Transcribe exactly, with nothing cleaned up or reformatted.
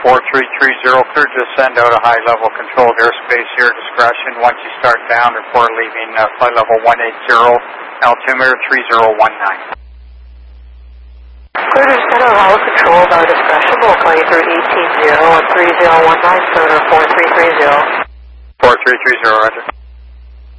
four three three zero, clear to send out a high-level controlled airspace here, discretion. Once you start down, report leaving uh, flight level one eight zero, altimeter three zero one nine. Clear to send out hollow control by discretion. We'll call you through eighteen zero and three zero one nine, Center four three three zero. four three three zero, roger.